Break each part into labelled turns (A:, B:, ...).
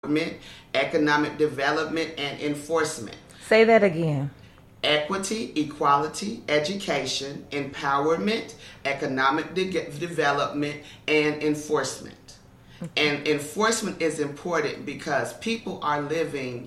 A: economic development, and enforcement.
B: Say that again.
A: Equity, equality, education, empowerment, economic development, and enforcement. And enforcement is important because people are living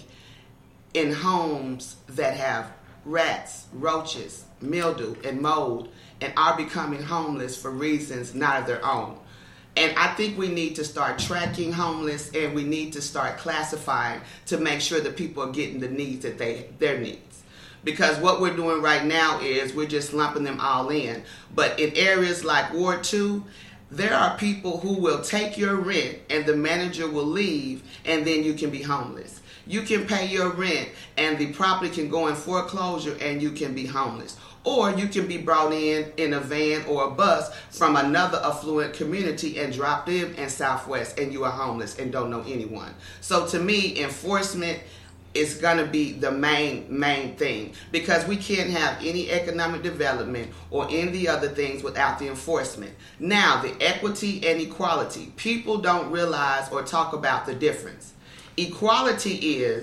A: in homes that have rats, roaches, mildew, and mold, and are becoming homeless for reasons not of their own. And I think we need to start tracking homeless, and we need to start classifying to make sure that people are getting the needs that their needs. Because what we're doing right now is we're just lumping them all in. But in areas like Ward 2, there are people who will take your rent and the manager will leave, and then you can be homeless. You can pay your rent and the property can go in foreclosure and you can be homeless. Or you can be brought in a van or a bus from another affluent community and dropped in Southwest, and you are homeless and don't know anyone. So to me, enforcement is going to be the main thing, because we can't have any economic development or any of the other things without the enforcement. Now, the equity and equality, people don't realize or talk about the difference. Equality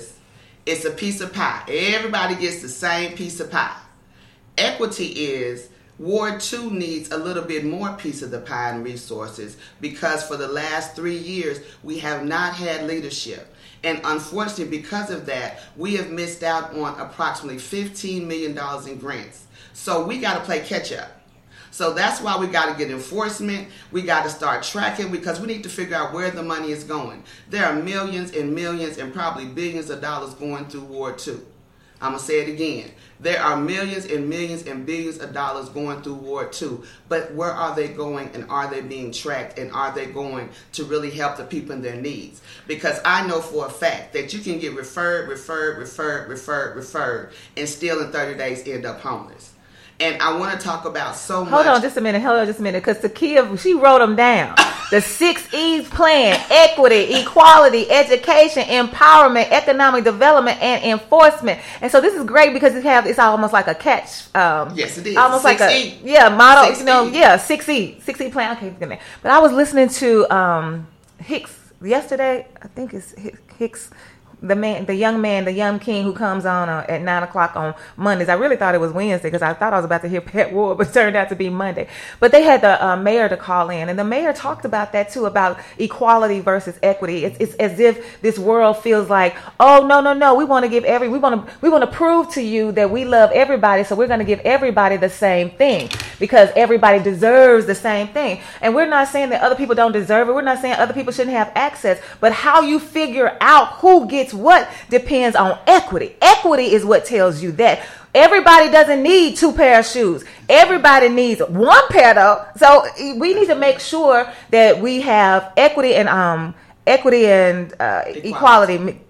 A: it's a piece of pie. Everybody gets the same piece of pie. Equity is Ward 2 needs a little bit more piece of the pie and resources, because for the last 3 years we have not had leadership. And unfortunately, because of that, we have missed out on approximately $15 million in grants. So we got to play catch up. So that's why we got to get enforcement. We got to start tracking, because we need to figure out where the money is going. There are millions and millions and probably billions of dollars going through Ward 2. I'm going to say it again. There are millions and millions and billions of dollars going through Ward 2. But where are they going, and are they being tracked, and are they going to really help the people in their needs? Because I know for a fact that you can get referred, and still in 30 days end up homeless. And I want to talk about so much.
B: Hold on just a minute, because Takia, she wrote them down. The 6 E's plan: equity, equality, education, empowerment, economic development, and enforcement. And so this is great because it's almost like a catch.
A: Yes, it is.
B: Almost
A: 6E.
B: Like a model.
A: 6E.
B: 6E plan. Okay, good. But I was listening to Hicks yesterday. I think it's Hicks. The young king who comes on at 9:00 on Mondays. I really thought it was Wednesday because I thought I was about to hear Pat Ward, but it turned out to be Monday. But they had the mayor to call in, and the mayor talked about that too, about equality versus equity. It's as if this world feels like, oh no, we want to prove to you that we love everybody, so we're going to give everybody the same thing because everybody deserves the same thing. And we're not saying that other people don't deserve it. We're not saying other people shouldn't have access, but how you figure out who gets what depends on equity. Equity is what tells you that everybody doesn't need 2 pairs of shoes. Everybody needs 1 pair though. So we need to make sure that we have equity and equality.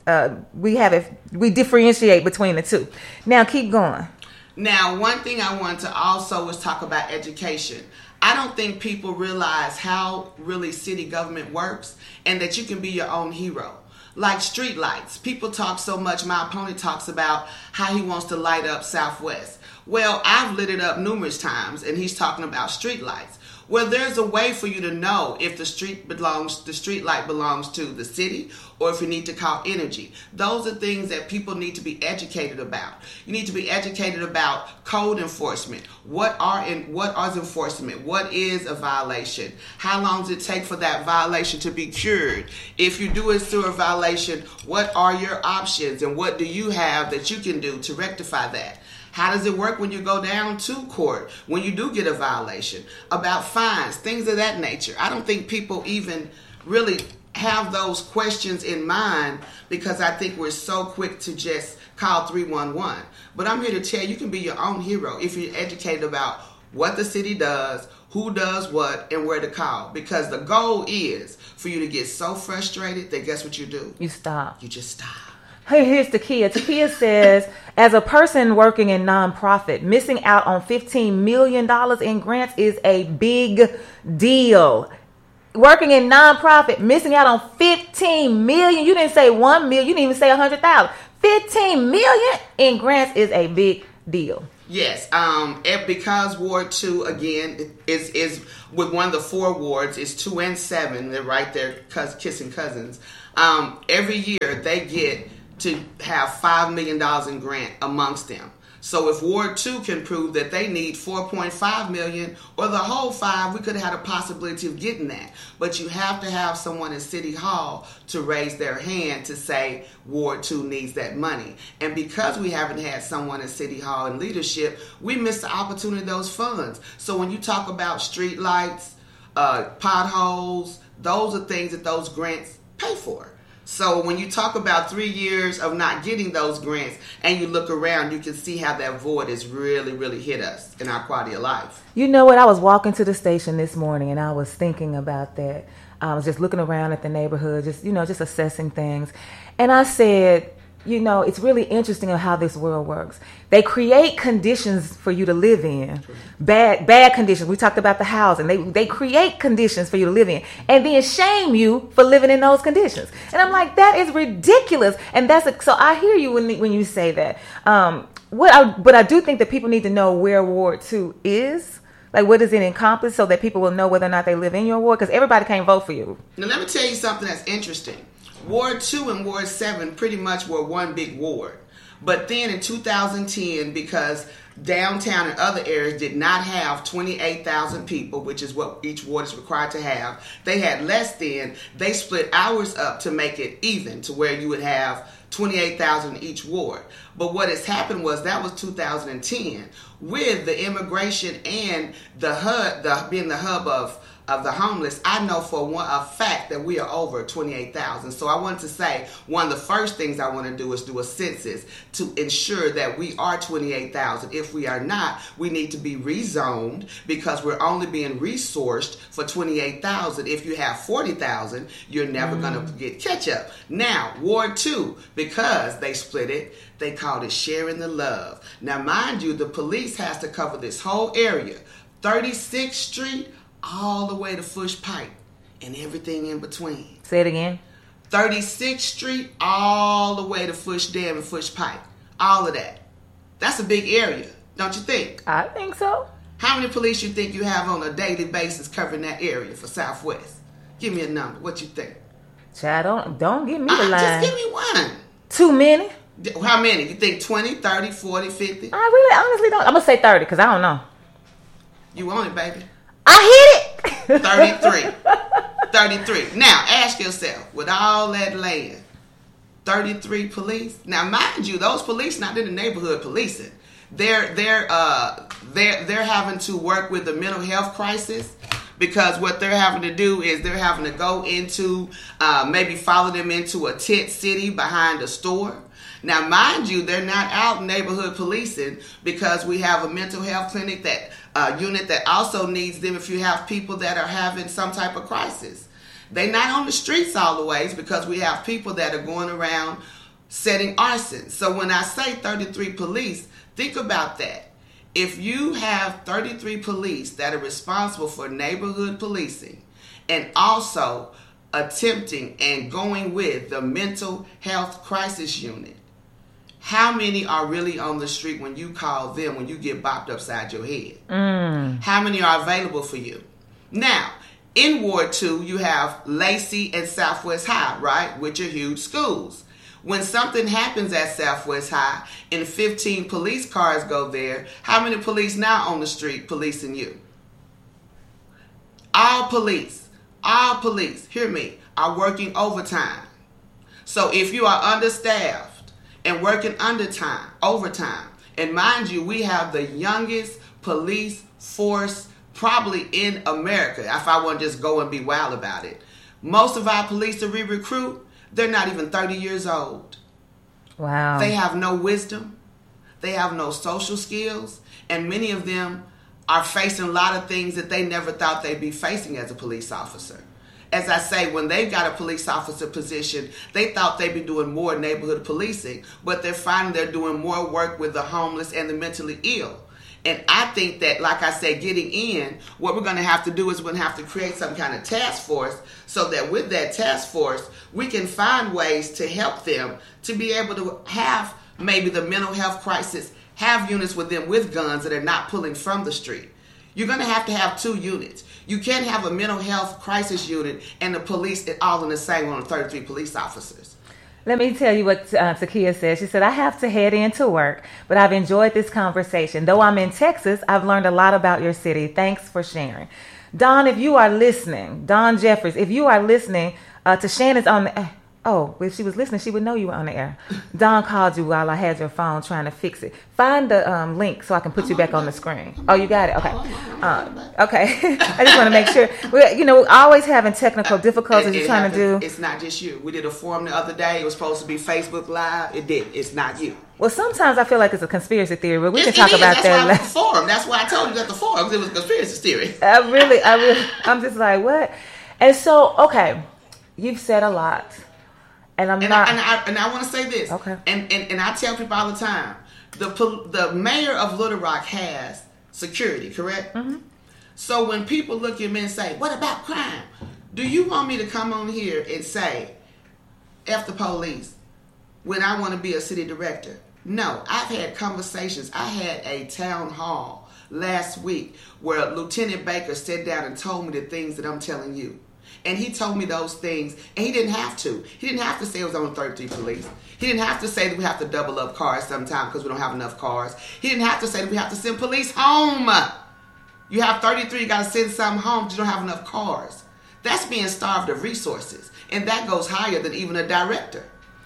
B: We differentiate between the two. Now keep going.
A: Now, one thing I want to also is talk about education. I don't think people realize how really city government works, and that you can be your own hero. Like street lights. People talk so much. My opponent talks about how he wants to light up Southwest. Well, I've lit it up numerous times, and he's talking about street lights. Well, there's a way for you to know if the street light belongs to the city, or if you need to call energy. Those are things that people need to be educated about. You need to be educated about code enforcement. What is enforcement? What is a violation? How long does it take for that violation to be cured? If you do a sewer violation, what are your options, and what do you have that you can do to rectify that? How does it work when you go down to court, when you do get a violation? About fines, things of that nature. I don't think people even really have those questions in mind, because I think we're so quick to just call 311. But I'm here to tell you can be your own hero if you're educated about what the city does, who does what, and where to call. Because the goal is for you to get so frustrated that guess what you do?
B: You stop.
A: You just stop.
B: Hey, here's Takia. Takia says, as a person working in nonprofit, missing out on $15 million in grants is a big deal. Working in nonprofit, missing out on $15 million. You didn't say $1 million. You didn't even say $100,000. $15 million in grants is a big deal.
A: Yes, because Ward 2, again, is with one of the 4 wards, is 2 and 7. They're right there, kissing cousins. Every year they get to have $5 million in grant amongst them. So if Ward 2 can prove that they need $4.5 million or the whole 5, we could have had a possibility of getting that. But you have to have someone in City Hall to raise their hand to say Ward 2 needs that money. And because we haven't had someone in City Hall in leadership, we missed the opportunity of those funds. So when you talk about street lights, potholes, those are things that those grants pay for. So when you talk about 3 years of not getting those grants and you look around, you can see how that void has really, really hit us in our quality of life.
B: You know what? I was walking to the station this morning and I was thinking about that. I was just looking around at the neighborhood, just assessing things. And I said, it's really interesting how this world works. They create conditions for you to live in. Bad conditions. We talked about the housing. They create conditions for you to live in and then shame you for living in those conditions. And I'm like, that is ridiculous. And so I hear you when you say that. But I do think that people need to know where Ward 2 is. Like, what does it encompass so that people will know whether or not they live in your ward? Because everybody can't vote for you.
A: Now, let me tell you something that's interesting. Ward 2 and Ward 7 pretty much were one big ward. But then in 2010, because downtown and other areas did not have 28,000 people, which is what each ward is required to have, they had less than, they split hours up to make it even to where you would have 28,000 in each ward. But what has happened was that was 2010 with the immigration and the hub, being the hub of the homeless. I know for a fact that we are over 28,000. So I wanted to say one of the first things I want to do is do a census to ensure that we are 28,000. If we are not, we need to be rezoned because we're only being resourced for 28,000. If you have 40,000, you're never going to get catch up. Now, Ward 2, because they split it, they called it sharing the love. Now, mind you, the police has to cover this whole area, 36th Street, all the way to Fush Pike and everything in between.
B: Say it again.
A: 36th Street all the way to Fush Dam and Fush Pike. All of that. That's a big area, don't you think?
B: I think so.
A: How many police you think you have on a daily basis covering that area for Southwest? Give me a number. What you think?
B: Child, don't give me the line.
A: Just give me one.
B: Too many?
A: How many? You think 20, 30, 40, 50?
B: I really honestly don't. I'm going to say 30 because I don't know.
A: You want it, baby.
B: I hit it.
A: 33. 33. Now, ask yourself, with all that land, 33 police. Now, mind you, those police not in the neighborhood policing. They're having to work with the mental health crisis because what they're having to do is they're having to go into, maybe follow them into a tent city behind a store. Now, mind you, they're not out neighborhood policing because we have a mental health clinic unit that also needs them if you have people that are having some type of crisis. They're not on the streets all the ways because we have people that are going around setting arson. So when I say 33 police, think about that. If you have 33 police that are responsible for neighborhood policing and also attempting and going with the mental health crisis unit, how many are really on the street when you call them, when you get bopped upside your head? How many are available for you? Now, in Ward 2, you have Lacey and Southwest High, right, which are huge schools. When something happens at Southwest High and 15 police cars go there, how many police now on the street policing you? All police, hear me, are working overtime. So if you are understaffed, and working overtime. And mind you, we have the youngest police force probably in America, if I want to just go and be wild about it. Most of our police that we recruit, they're not even 30 years old.
B: Wow.
A: They have no wisdom. They have no social skills. And many of them are facing a lot of things that they never thought they'd be facing as a police officer. As I say, when they got a police officer position, they thought they'd be doing more neighborhood policing, but they're finding they're doing more work with the homeless and the mentally ill. And I think that, like I said, getting in, what we're going to have to do is we're going to have to create some kind of task force so that with that task force, we can find ways to help them to be able to have maybe the mental health crisis, have units with them with guns that are not pulling from the street. You're going to have 2 units. You can't have a mental health crisis unit and the police all in the same one, 33 police officers.
B: Let me tell you what Takia said. She said, I have to head into work, but I've enjoyed this conversation. Though I'm in Texas, I've learned a lot about your city. Thanks for sharing. Don, if you are listening, Don Jeffries, if you are listening to Shannon's on the... Oh, if she was listening, she would know you were on the air. Don called you while I had your phone trying to fix it. Find the link so I can put you back on the screen. Oh, you got it? Okay. Okay. I just want to make sure. We're always having technical difficulties you're trying to do.
A: It's not just you. We did a forum the other day. It was supposed to be Facebook Live. It did. It's not you.
B: Well, sometimes I feel like it's a conspiracy theory, but we can talk about that later.
A: Forum. That's why I told you that the forum, because it was a conspiracy theory.
B: I'm just like, what? And so, okay, you've said a lot. And
A: I want to say this.
B: Okay.
A: And I tell people all the time, the mayor of Little Rock has security, correct?
B: Mm-hmm.
A: So when people look at me and say, what about crime? Do you want me to come on here and say, F the police, when I want to be a city director? No, I've had conversations. I had a town hall last week where Lieutenant Baker sat down and told me the things that I'm telling you. And he told me those things, and he didn't have to. He didn't have to say it was on 33 police. He didn't have to say that we have to double up cars sometime because we don't have enough cars. He didn't have to say that we have to send police home. You have 33, you got to send some home because you don't have enough cars. That's being starved of resources, and that goes higher than even a director.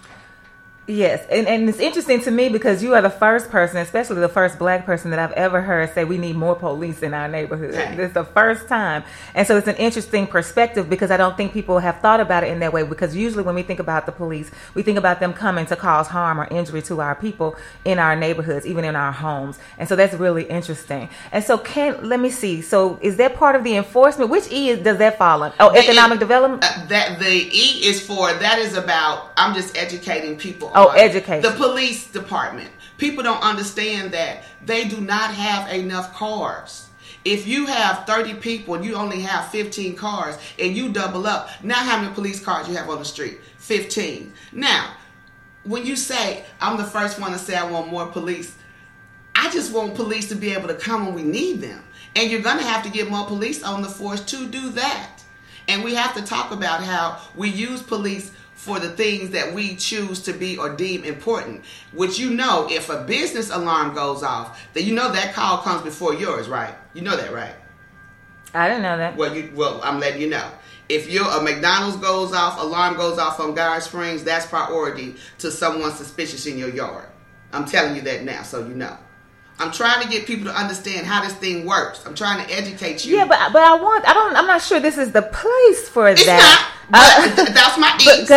B: Yes, and it's interesting to me because you are the first person, especially the first black person that I've ever heard say we need more police in our neighborhood.
A: Okay.
B: This is the first time. And so it's an interesting perspective because I don't think people have thought about it in that way, because usually when we think about the police, we think about them coming to cause harm or injury to our people in our neighborhoods, even in our homes. And so that's really interesting. And so let me see. So is that part of the enforcement? Which E does that fall on? Oh, economic development?
A: That the E is that is about, I'm just educating people.
B: Oh, education.
A: The police department. People don't understand that they do not have enough cars. If you have 30 people and you only have 15 cars and you double up, now how many police cars you have on the street? 15. Now, when you say, I'm the first one to say I want more police, I just want police to be able to come when we need them. And you're going to have to get more police on the force to do that. And we have to talk about how we use police for the things that we choose to be or deem important. Which, if a business alarm goes off, then that call comes before yours, right? You know that, right?
B: I didn't know that.
A: Well, I'm letting you know. If a McDonald's alarm goes off on Guard Springs, that's priority to someone suspicious in your yard. I'm telling you that now, so you know. I'm trying to get people to understand how this thing works. I'm trying to educate you.
B: Yeah, but I'm not sure this is the place for
A: it's
B: that.
A: Not, but that's my E.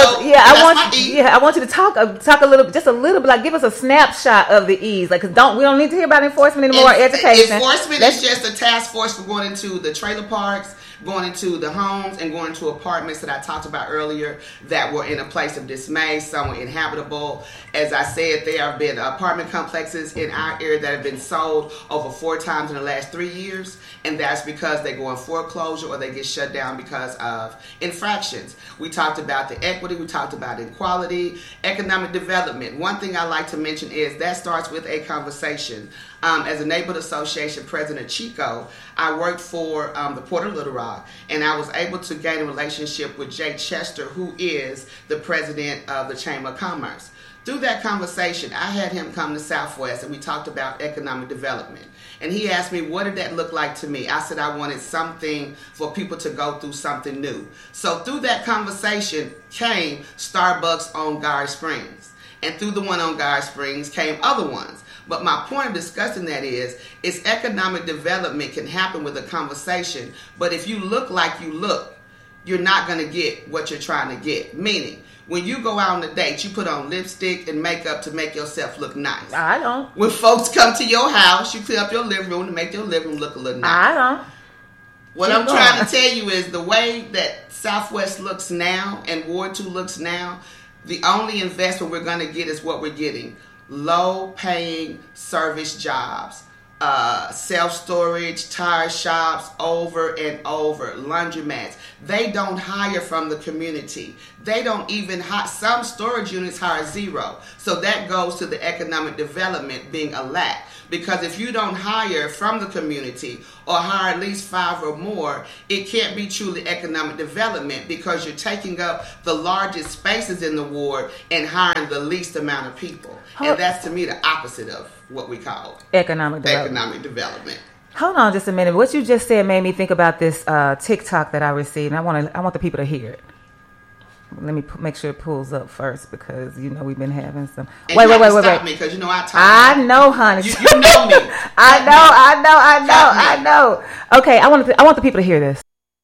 B: I want you to talk a little bit, like give us a snapshot of the E's. Like, we don't need to hear about enforcement anymore. Education.
A: Enforcement is just a task force for going into the trailer parks, going into the homes, and going to apartments that I talked about earlier that were in a place of dismay. Some were inhabitable. As I said, there have been apartment complexes in our area that have been sold over 4 times in the last 3 years, and that's because they go in foreclosure or they get shut down because of infractions. We talked about the equity, we talked about equality, economic development. One thing I like to mention is that starts with a conversation. As a neighborhood association president, Chico, I worked for the Port of Little Rock, and I was able to gain a relationship with Jay Chester, who is the president of the Chamber of Commerce. Through that conversation, I had him come to Southwest, and we talked about economic development. And he asked me, what did that look like to me? I said I wanted something for people to go through something new. So through that conversation came Starbucks on Guard Springs. And through the one on Guard Springs came other ones. But my point of discussing that is economic development can happen with a conversation. But if you look like you look, you're not going to get what you're trying to get. Meaning, when you go out on a date, you put on lipstick and makeup to make yourself look nice.
B: I don't.
A: When folks come to your house, you clean up your living room to make your living room look a little nice.
B: I don't.
A: What I'm trying to tell you is the way that Southwest looks now and Ward 2 looks now, the only investment we're going to get is what we're getting. Low-paying service jobs, self-storage, tire shops, over and over, laundromats. They don't hire from the community. They don't even hire. Some storage units hire zero. So that goes to the economic development being a lack. Because if you don't hire from the community or hire at least 5 or more, it can't be truly economic development because you're taking up the largest spaces in the ward and hiring the least amount of people. And that's, to me, the opposite of what we call
B: economic
A: development.
B: Hold on just a minute. What you just said made me think about this TikTok that I received. And I want the people to hear it. Let me make sure it pulls up first because we've been having some.
A: And
B: wait.
A: Stop me because I talk.
B: I know, honey.
A: You know me.
B: I know. Okay, I want the people to hear this.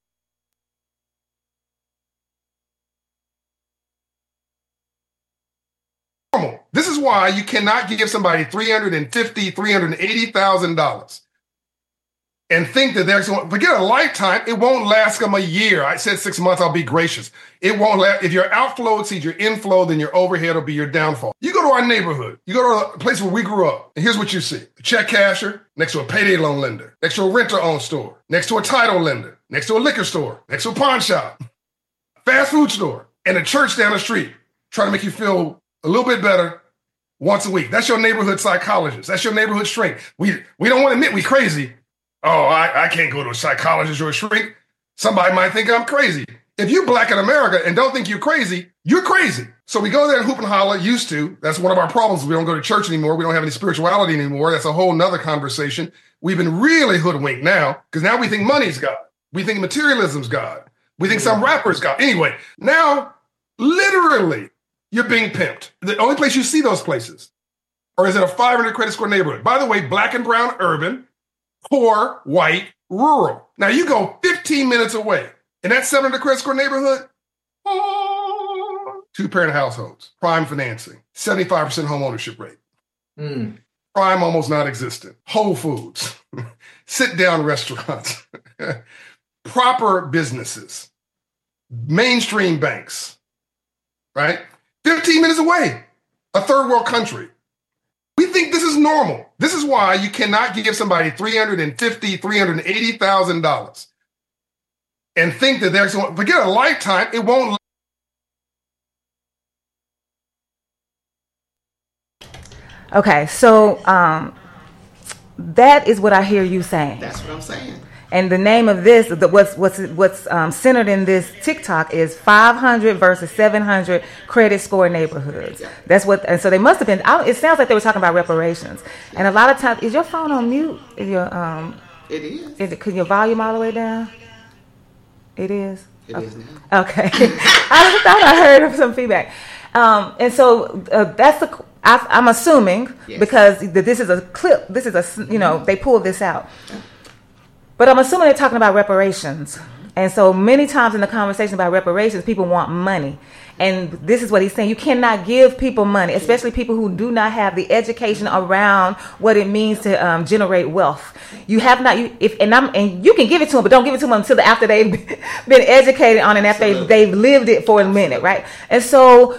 C: This is why you cannot give somebody $350,000, $380,000 and think that they're going to forget a lifetime. It won't last them a year. I said 6 months, I'll be gracious. It won't last. If your outflow exceeds your inflow, then your overhead will be your downfall. You go to our neighborhood. You go to a place where we grew up, and here's what you see. A check casher next to a payday loan lender, next to a renter-owned store, next to a title lender, next to a liquor store, next to a pawn shop, fast food store, and a church down the street trying to make you feel a little bit better once a week. That's your neighborhood psychologist. That's your neighborhood shrink. We don't want to admit we crazy. Oh, I can't go to a psychologist or a shrink. Somebody might think I'm crazy. If you're black in America and don't think you're crazy, you're crazy. So we go there and hoop and holler, used to. That's one of our problems. We don't go to church anymore. We don't have any spirituality anymore. That's a whole nother conversation. We've been really hoodwinked now because now we think money's God. We think materialism's God. We think some rapper's God. Anyway, now literally you're being pimped. The only place you see those places, or is it a 500 credit score neighborhood? By the way, black and brown, urban, poor, white, rural. Now you go 15 minutes away in that 700 credit score neighborhood, 2-parent households, prime financing, 75% home ownership rate. Prime almost non-existent. Whole Foods, sit-down restaurants, proper businesses, mainstream banks, right? 15 minutes away, a third world country. We think this is normal. This is why you cannot give somebody $350,000, $380,000 and think that they're going to forget a lifetime. It won't.
B: Okay, so that is what I hear you saying.
A: That's what I'm saying.
B: And the name of this, what's centered in this TikTok is 500 versus 700 credit score neighborhoods. Yeah. That's what, and so they must have been. It sounds like they were talking about reparations. Yeah. And a lot of times, is your phone on mute?
A: It is.
B: Can your volume all the way down? It is.
A: It is now.
B: Okay. I thought I heard some feedback. And so that's the. I'm assuming because this is a clip. This is a they pulled this out. Yeah. But I'm assuming they're talking about reparations. And so many times in the conversation about reparations, people want money. And this is what he's saying. You cannot give people money, especially people who do not have the education around what it means to generate wealth. You have not, and you can give it to them, but don't give it to them until after they've been educated on it, after they've lived it for a minute, right? And so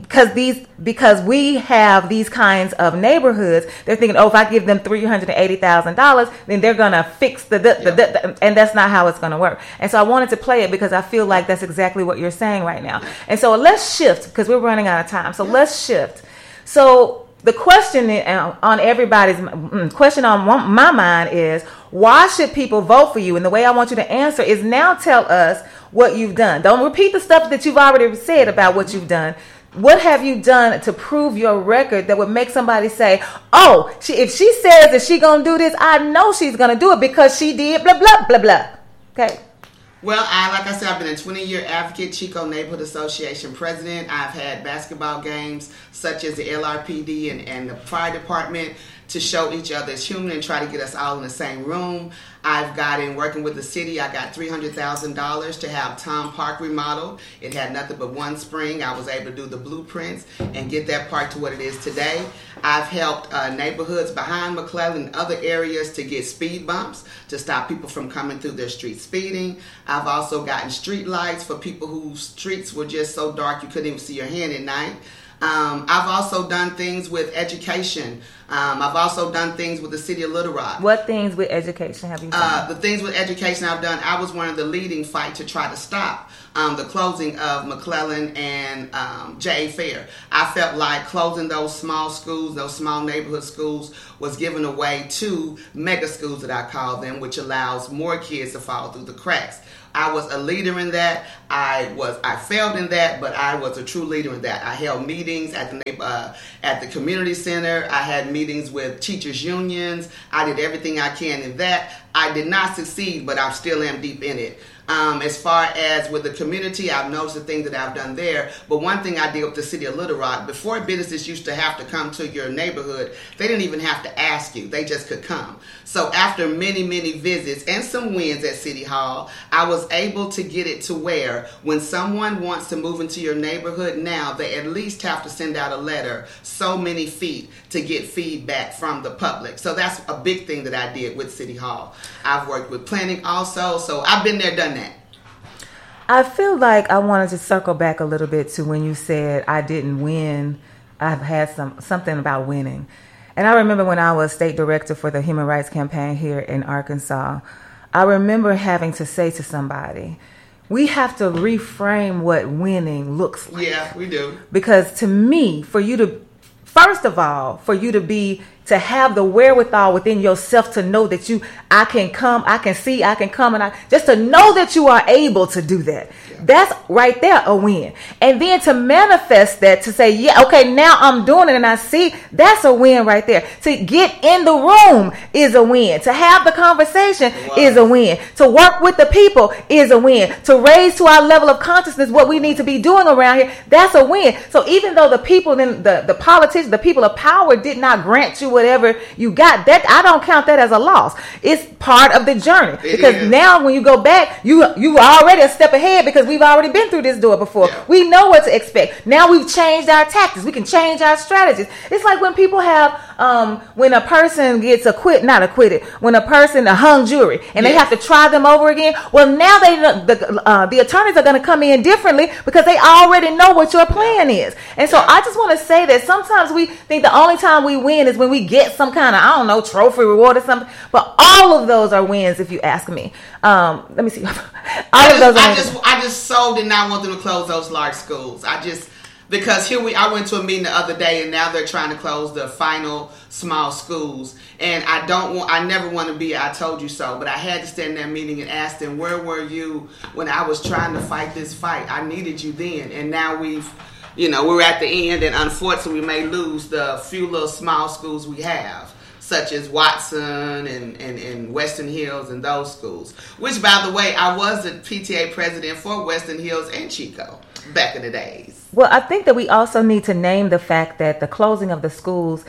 B: because we have these kinds of neighborhoods, they're thinking, if I give them $380,000, then they're gonna fix and that's not how it's gonna work. And so I wanted to play it because I feel like that's exactly what you're saying right now. And so let's shift because we're running out of time. So let's shift. So the question on everybody's question on my mind is, why should people vote for you? And the way I want you to answer is now tell us what you've done. Don't repeat the stuff that you've already said about what you've done. What have you done to prove your record that would make somebody say, oh, if she says that she's going to do this, I know she's going to do it because she did blah, blah, blah, blah. Okay.
A: Well, like I said, I've been a 20-year advocate, Chico Neighborhood Association president. I've had basketball games such as the LRPD and the fire department to show each other as human and try to get us all in the same room. I've got in working with the city, I got $300,000 to have Tom Park remodeled. It had nothing but one spring. I was able to do the blueprints and get that park to what it is today. I've helped neighborhoods behind McClellan and other areas to get speed bumps to stop people from coming through their street speeding. I've also gotten street lights for people whose streets were just so dark you couldn't even see your hand at night. I've also done things with education. I've also done things with the city of Little Rock.
B: What things with education have you done?
A: The things with education I've done, I was one of the leading fight to try to stop the closing of McClellan and J.A. Fair. I felt like closing those small schools, those small neighborhood schools, was giving away to mega schools that I call them, which allows more kids to fall through the cracks. I was a leader in that. I failed in that, but I was a true leader in that. I held meetings at the community center. I had meetings with teachers unions. I did everything I can in that. I did not succeed, but I still am deep in it. As far as with the community, I've noticed the things that I've done there. But one thing I did with the city of Little Rock, before businesses used to have to come to your neighborhood, they didn't even have to ask you. They just could come. So after many, many visits and some wins at City Hall, I was able to get it to where when someone wants to move into your neighborhood now, they at least have to send out a letter so many feet to get feedback from the public. So that's a big thing that I did with City Hall. I've worked with planning also, so I've been there, done that.
B: I feel like I wanted to circle back a little bit to when you said I didn't win. I've had something about winning. And I remember when I was state director for the Human Rights Campaign here in Arkansas, I remember having to say to somebody, we have to reframe what winning looks like.
A: Yeah, we do.
B: Because to me, first of all, for you to have the wherewithal within yourself to know that I can come, I can see, I can come, and just to know that you are able to do that. Yeah. That's right there a win. And then to manifest that, to say, yeah, okay, now I'm doing it and I see, that's a win right there. To get in the room is a win. To have the conversation is a win. To work with the people is a win. To raise to our level of consciousness what we need to be doing around here, that's a win. So even though the people, the politicians, the people of power did not grant you whatever you got, that I don't count that as a loss. It's part of the journey. Because now when you go back, you are already a step ahead because we've already been through this door before. Yeah. We know what to expect. Now we've changed our tactics. We can change our strategies. It's like when people have, when a person gets when a person a hung jury and they have to try them over again. Well, now the attorneys are going to come in differently because they already know what your plan is. And so I just want to say that sometimes we think the only time we win is when we get some kind of, trophy, reward or something. But all of those are wins if you ask me. Let me see.
A: I just so did not want them to close those large schools. Because I went to a meeting the other day and now they're trying to close the final small schools. And I never want to be I told you so, but I had to stand in that meeting and ask them, where were you when I was trying to fight this fight? I needed you then. And now we're at the end, and unfortunately we may lose the few little small schools we have, such as Watson and Western Hills and those schools. Which, by the way, I was the PTA president for Western Hills and Chico back in the days.
B: Well, I think that we also need to name the fact that the closing of the schools,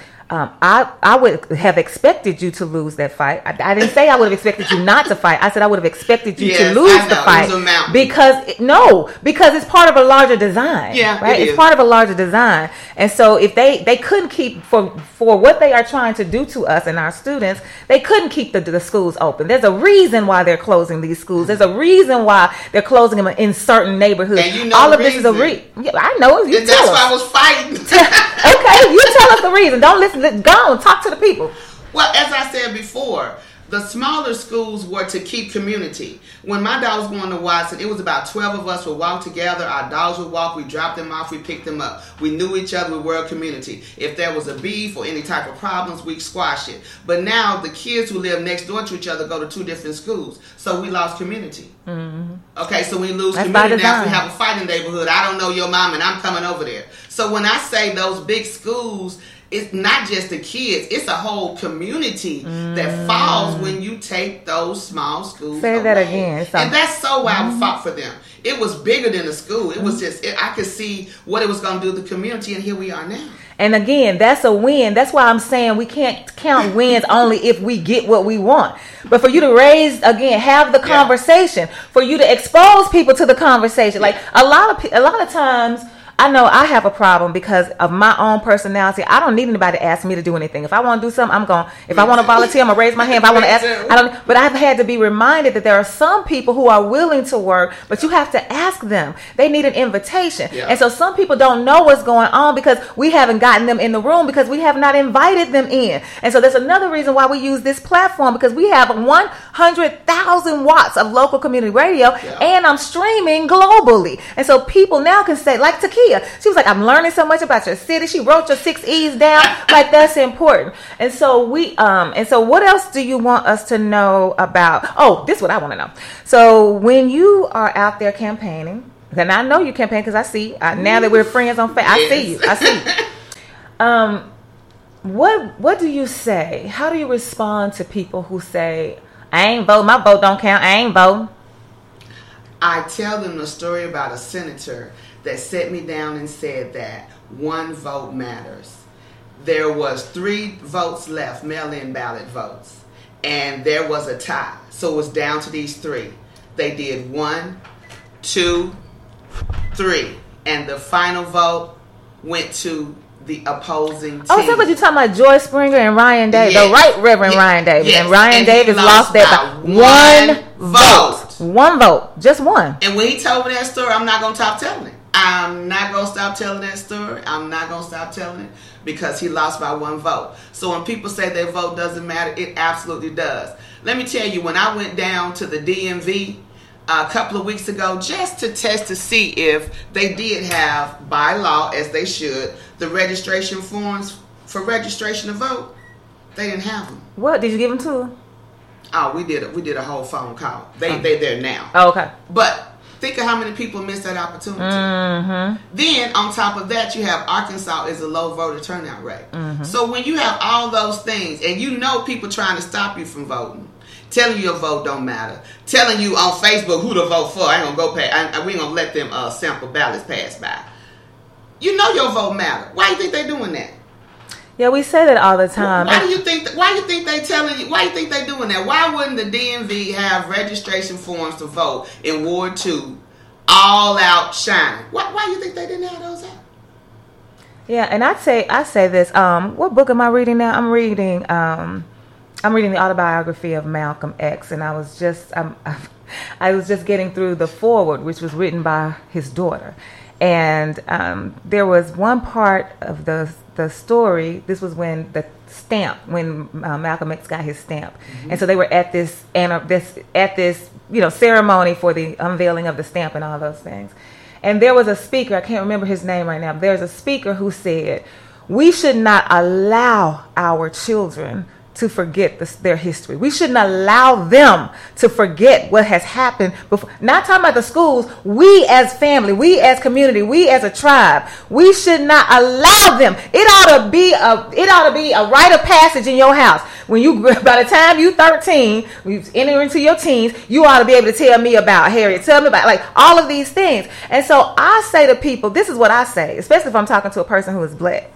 B: I would have expected you to lose that fight. I didn't say I would have expected you not to fight. I said I would have expected you to lose the fight. Because it's part of a larger design.
A: Yeah,
B: right. It's part of a larger design. And so if they couldn't keep for what they are trying to do to us and our students, they couldn't keep the schools open. There's a reason why they're closing these schools. There's a reason why they're closing them in certain neighborhoods.
A: And
B: all of this is a reason. Yeah, I know.
A: That's why I was fighting.
B: Okay, you tell us the reason. Don't listen. Go on, talk to the people.
A: Well, as I said before, the smaller schools were to keep community. When my dog was going to Watson, it was about 12 of us would walk together. Our dogs would walk. We dropped them off. We picked them up. We knew each other. We were a community. If there was a beef or any type of problems, we'd squash it. But now the kids who live next door to each other go to two different schools. So we lost community. Mm-hmm. Okay, so we lose community. Now if we have a fighting neighborhood, I don't know your mom and I'm coming over there. So when I say those big schools, it's not just the kids. It's a whole community that falls when you take those small schools
B: Say
A: away.
B: That again.
A: And that's so why I fought for them. It was bigger than the school. It was just, I could see what it was going to do to the community, and here we are now.
B: And again, that's a win. That's why I'm saying we can't count wins only if we get what we want. But for you to have the conversation, for you to expose people to the conversation. Like a lot of times, I know I have a problem because of my own personality. I don't need anybody to ask me to do anything. If I want to do something, I'm going. If I want to volunteer, I'm gonna raise my hand. If I want to ask, I don't. But I've had to be reminded that there are some people who are willing to work, but you have to ask them. They need an invitation, and so some people don't know what's going on because we haven't gotten them in the room because we have not invited them in. And so there's another reason why we use this platform, because we have 100,000 watts of local community radio, and I'm streaming globally. And so people now can say, like Takia, she was like, I'm learning so much about your city. She wrote your 6 E's down. Like, that's important. And so what else do you want us to know about? Oh, this is what I want to know. So when you are out there campaigning, and I know you campaign because I see, now that we're friends on Facebook, I see you. I see you. What do you say? How do you respond to people who say, I ain't voting, my vote don't count, I ain't voting?
A: I tell them the story about a senator that sat me down and said that one vote matters. There was 3 votes left, mail-in ballot votes, and there was a tie. So it was down to these 3. They did 1, 2, 3, and the final vote went to the opposing team.
B: Oh, so what you talking about, Joy Springer and Ryan Davis, the Right Reverend Ryan Davis, and Ryan Davis lost that by 1 vote. 1 vote, just 1.
A: And when he told me that story, I'm not going to stop telling it. I'm not going to stop telling that story. I'm not going to stop telling it because he lost by 1 vote. So when people say their vote doesn't matter, it absolutely does. Let me tell you, when I went down to the DMV a couple of weeks ago just to test to see if they did have, by law, as they should, the registration forms for registration to vote, they didn't have them.
B: What, did you give them to them?
A: Oh, we did a whole phone call. They're there now.
B: Oh, okay.
A: But think of how many people missed that opportunity.
B: Mm-hmm.
A: Then, on top of that, you have Arkansas is a low voter turnout rate. Mm-hmm. So when you have all those things, and you know people trying to stop you from voting, telling you your vote don't matter, telling you on Facebook who to vote for, I ain't gonna go past, we ain't gonna let them sample ballots pass by. You know your vote matter. Why you think they doing that?
B: Yeah, we say that all the time.
A: Why do you think they telling you? Why do you think they doing that? Why wouldn't the DMV have registration forms to vote in Ward 2 all out shining? Why do you think they didn't have those out?
B: Yeah, and I say this. What book am I reading now? I'm reading the autobiography of Malcolm X, and I was just getting through the foreword, which was written by his daughter, and there was one part of the story. This was when Malcolm X got his stamp, and so they were at this ceremony for the unveiling of the stamp and all those things. And there was a speaker, I can't remember his name right now, but there's a speaker who said, we should not allow our children to forget their history. We shouldn't allow them to forget what has happened before. Not talking about the schools. We as family, we as community, we as a tribe, we should not allow them. It ought to be a rite of passage in your house. When you, by the time you 13, you enter into your teens, you ought to be able to tell me about Harriet. Tell me about like all of these things. And so I say to people, this is what I say, especially if I'm talking to a person who is Black.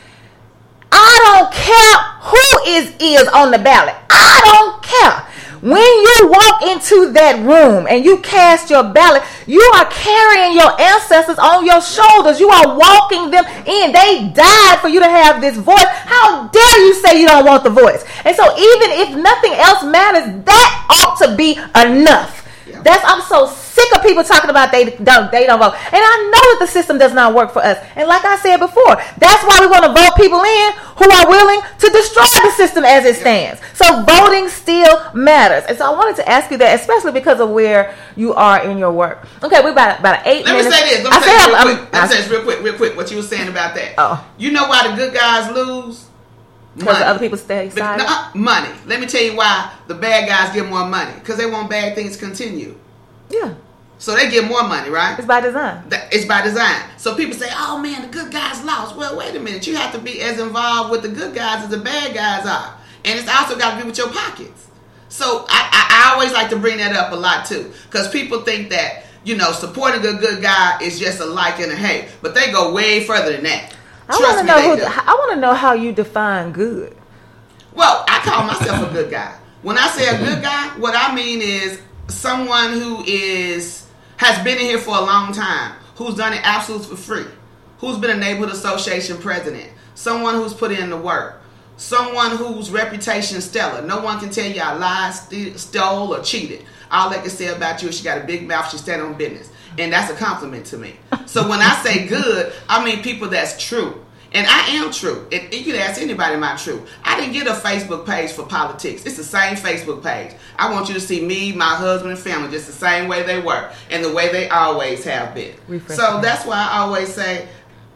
B: I don't care who is on the ballot. I don't care. When you walk into that room and you cast your ballot, you are carrying your ancestors on your shoulders. You are walking them in. They died for you to have this voice. How dare you say you don't want the voice? And so even if nothing else matters, that ought to be enough. I'm so sick of people talking about they don't vote. And I know that the system does not work for us. And like I said before, that's why we want to vote people in who are willing to destroy the system as it stands. So voting still matters. And so I wanted to ask you that, especially because of where you are in your work. Okay, we're about 8 minutes.
A: Let me say this real quick. What you were saying about that.
B: Oh.
A: You know why the good guys lose?
B: Because other people stay silent?
A: Money. Let me tell you why the bad guys get more money. Because they want bad things to continue.
B: Yeah.
A: So they get more money, right?
B: It's by design.
A: It's by design. So people say, oh man, the good guys lost. Well, wait a minute. You have to be as involved with the good guys as the bad guys are. And it's also got to be with your pockets. So I always like to bring that up a lot too. Because people think that, supporting a good guy is just a like and a hate. But they go way further than that.
B: I want to know how you define good.
A: Well, I call myself a good guy. When I say a good guy, what I mean is someone who has been in here for a long time, who's done it absolutely for free, who's been a neighborhood association president, someone who's put in the work, someone whose reputation is stellar. No one can tell you I lied, stole, or cheated. All they can say about you is she got a big mouth, she stand on business. And that's a compliment to me. So when I say good, I mean people that's true. And I am true. And you can ask anybody am I true. I didn't get a Facebook page for politics. It's the same Facebook page. I want you to see me, my husband, and family just the same way they were and the way they always have been. So that's why I always say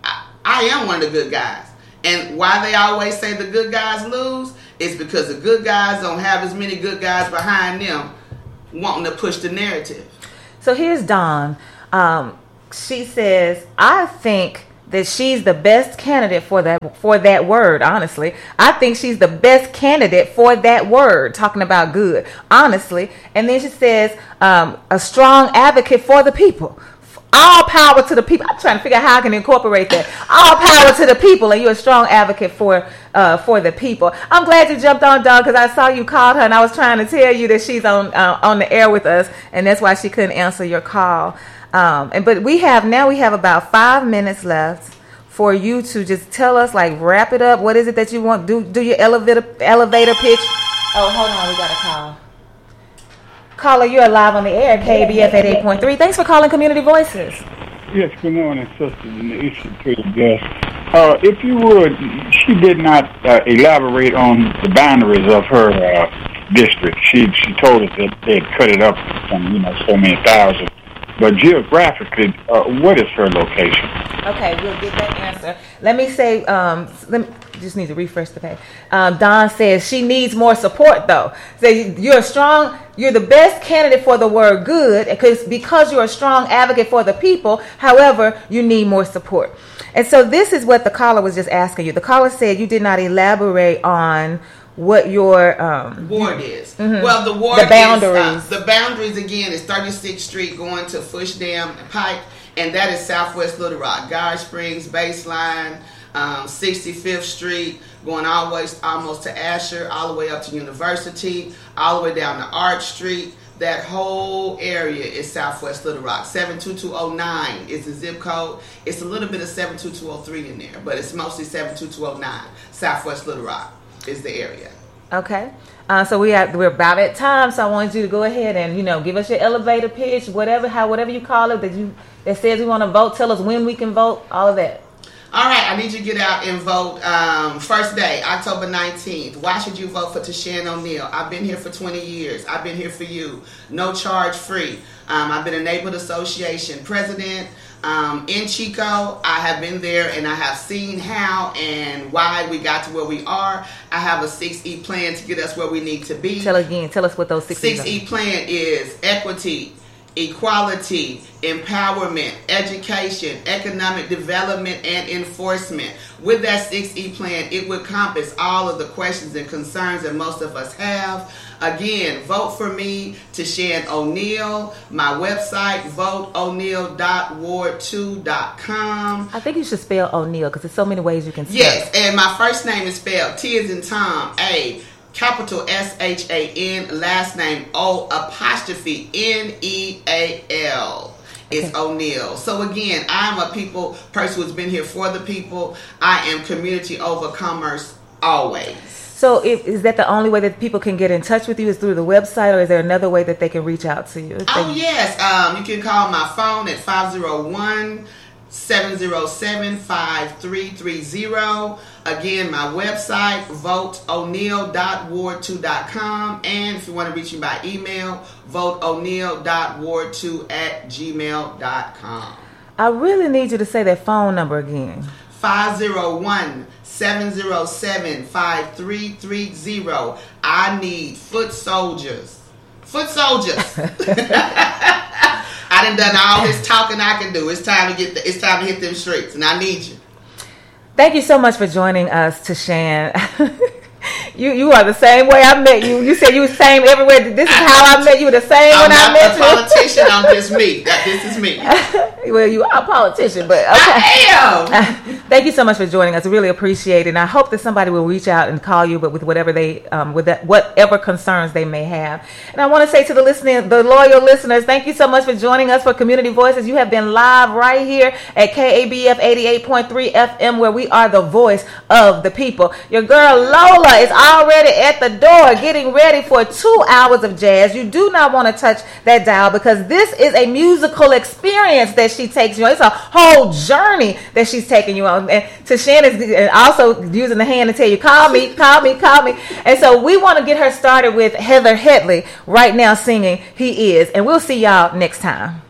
A: I am one of the good guys. And why they always say the good guys lose is because the good guys don't have as many good guys behind them wanting to push the narrative.
B: So here's Dawn. She says, I think that she's the best candidate for that word, honestly. I think she's the best candidate for that word, talking about good, honestly. And then she says, a strong advocate for the people. All power to the people. I'm trying to figure out how I can incorporate that. All power to the people, and you're a strong advocate for the people. I'm glad you jumped on, Dawn, because I saw you called her, and I was trying to tell you that she's on the air with us, and that's why she couldn't answer your call. But we have about 5 minutes left for you to just tell us, like, wrap it up. What is it that you want? Do your elevator pitch. Oh, hold on, we got a call. Caller, you're live on the air, KBF at 8.3. Thanks for calling Community Voices.
D: Yes, good morning, sisters, and the issue to the guest. If you would, she did not elaborate on the boundaries of her district. She told us that they had cut it up from so many thousand. But geographically, what is her location?
B: Okay, we'll get that answer. Let me say, just need to refresh the page. Don says she needs more support, though. So you're the best candidate for the word good because you're a strong advocate for the people. However, you need more support. And so this is what the caller was just asking you. The caller said you did not elaborate on what your
A: ward is. Mm-hmm. Well, the ward is the boundaries again is 36th Street going to Fushedam Pike, and that is Southwest Little Rock, Guy Springs, Baseline, 65th Street, going all the way almost to Asher, all the way up to University, all the way down to Arch Street. That whole area is Southwest Little Rock. 72209 is the zip code. It's a little bit of 72203 in there, but it's mostly 72209. Southwest Little Rock is the area.
B: Okay. So we're about at time, so I wanted you to go ahead and give us your elevator pitch, whatever you call it that says we want to vote. Tell us when we can vote, all of that.
A: All right, I need you to get out and vote. First day, October 19th. Why should you vote for Tashan O'Neal? I've been here for 20 years. I've been here for you. No charge free. I've been a neighborhood association president in Chico. I have been there and I have seen how and why we got to where we are. I have a 6E plan to get us where we need to be.
B: Tell us what those
A: 6E plan is: equity, equality, empowerment, education, economic development, and enforcement. With that 6E plan, it would encompass all of the questions and concerns that most of us have. Again, vote for me, Tashan O'Neal. My website, voteoneal.ward2.com.
B: I think you should spell O'Neal because there's so many ways you can spell
A: it. And my first name is spelled T as in Tom, A, capital SHAN, last name O''NEAL. It's O'Neal. So again, I'm a people person who's been here for the people. I am community over commerce always.
B: So is that the only way that people can get in touch with you is through the website, or is there another way that they can reach out to you?
A: Yes. You can call my phone at 501-707-5330. Again, my website, voteoneal.ward2.com. And if you want to reach me by email, voteoneal.ward2@gmail.com.
B: I really need you to say that phone number again.
A: 501-707-5330. I need foot soldiers. Foot soldiers. I done all this talking I can do. It's time to hit them streets, and I need you.
B: Thank you so much for joining us, Tashan. You are the same way I met you. You said you were the same everywhere. This is how I met you. The same when I met you.
A: I'm not a politician. I'm just me. This is me.
B: Well, you are a politician, but okay.
A: I am.
B: Thank you so much for joining us. I really appreciate it. And I hope that somebody will reach out and call you, but with whatever whatever concerns they may have. And I want to say to the loyal listeners, thank you so much for joining us for Community Voices. You have been live right here at KABF 88.3 FM, where we are the voice of the people. Your girl Lola is already at the door getting ready for 2 hours of jazz. You do not want to touch that dial because this is a musical experience that she takes you on. It's a whole journey that she's taking you on. And Tashan is also using the hand to tell you, call me. And so we want to get her started with Heather Headley right now singing He Is. And we'll see y'all next time.